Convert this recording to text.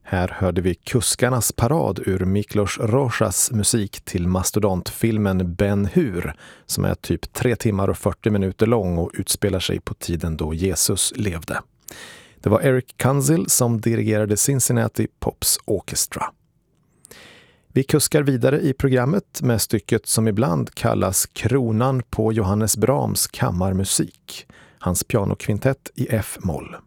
Här hörde vi Kuskarnas parad ur Miklos Rojas musik till mastodontfilmen Ben Hur, som är typ 3 timmar och 40 minuter lång och utspelar sig på tiden då Jesus levde. Det var Eric Kunzel som dirigerade Cincinnati Pops Orchestra. Vi kuskar vidare i programmet med stycket som ibland kallas kronan på Johannes Brahms kammarmusik, hans pianokvintett i F-moll.